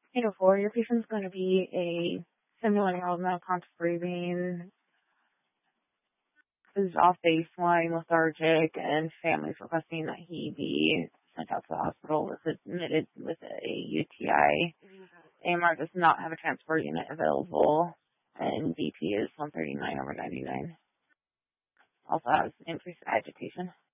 804, your patient's going to be a 71-year-old male, conscious breathing, who's off baseline, lethargic, and families requesting that he be sent out to the hospital, was admitted with a UTI. AMR does not have a transport unit available, and BP is 139/99. Also has increased agitation.